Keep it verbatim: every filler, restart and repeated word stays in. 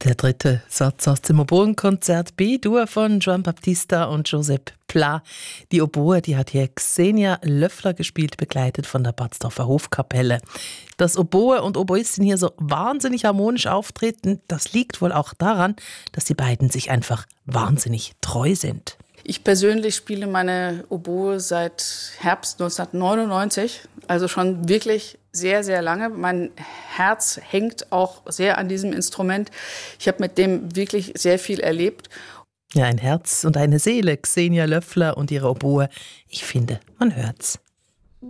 Der dritte Satz aus dem Oboenkonzert B-Dur von Joan Baptista und Josep Pla. Die Oboe, die hat hier Xenia Löffler gespielt, begleitet von der Batzdorfer Hofkapelle. Dass Oboe und Oboistin hier so wahnsinnig harmonisch auftreten, das liegt wohl auch daran, dass die beiden sich einfach wahnsinnig treu sind. Ich persönlich spiele meine Oboe seit Herbst neunzehnhundertneunundneunzig, also schon wirklich sehr, sehr lange. Mein Herz hängt auch sehr an diesem Instrument. Ich habe mit dem wirklich sehr viel erlebt. Ja, ein Herz und eine Seele, Xenia Löffler und ihre Oboe. Ich finde, man hört's.